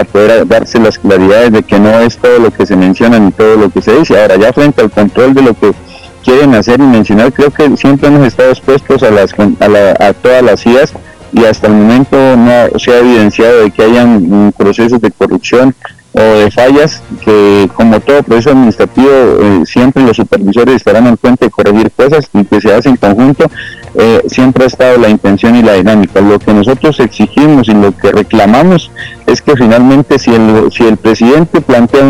para poder darse las claridades de que no es todo lo que se menciona ni todo lo que se dice. Ahora, ya frente al control de lo que quieren hacer y mencionar, creo que siempre hemos estado expuestos a todas las IAS, y hasta el momento no se ha evidenciado de que hayan procesos de corrupción o de fallas, que como todo proceso administrativo siempre los supervisores estarán en cuenta de corregir cosas y que se hace en conjunto. Siempre ha estado la intención y la dinámica. Lo que nosotros exigimos y lo que reclamamos es que finalmente si el presidente plantea